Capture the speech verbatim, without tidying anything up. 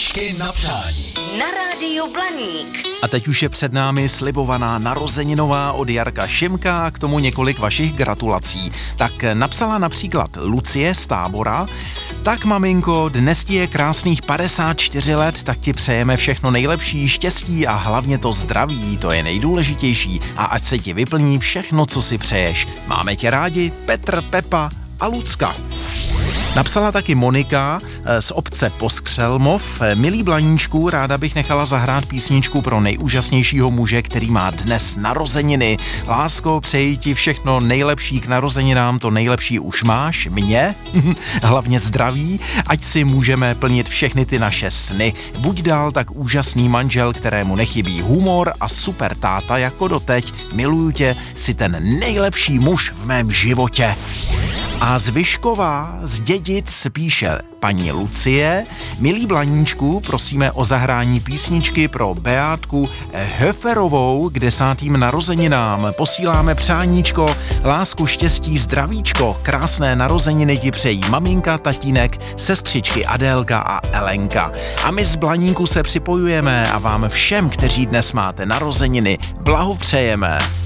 Písničky na přání. Na rádiu Blaník. A teď už je před námi slibovaná narozeninová od Jarka Šimka a k tomu několik vašich gratulací. Tak napsala například Lucie z Tábora. Tak maminko, dnes ti je krásných padesát čtyři let, tak ti přejeme všechno nejlepší, štěstí a hlavně to zdraví, to je nejdůležitější a ať se ti vyplní všechno, co si přeješ. Máme tě rádi, Petr, Pepa a Lucka. Napsala taky Monika z obce Poskřelmov. Milý Blaníčku, ráda bych nechala zahrát písničku pro nejúžasnějšího muže, který má dnes narozeniny. Lásko, přeji ti všechno nejlepší k narozeninám, to nejlepší už máš, mě, hlavně zdraví, ať si můžeme plnit všechny ty naše sny. Buď dál tak úžasný manžel, kterému nechybí humor a super táta jako doteď. Miluju tě, jsi ten nejlepší muž v mém životě. A z Vyškova z Dědic píše paní Lucie. Milý Blaníčku, prosíme o zahrání písničky pro Beátku Höferovou k desátým narozeninám. Posíláme přáníčko, lásku, štěstí, zdravíčko. Krásné narozeniny ti přejí maminka, tatínek, sestřičky Adélka a Elenka. A my z Blaníku se připojujeme a vám všem, kteří dnes máte narozeniny, blahopřejeme.